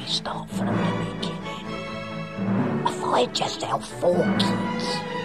start from the beginning. If I just help 4 kids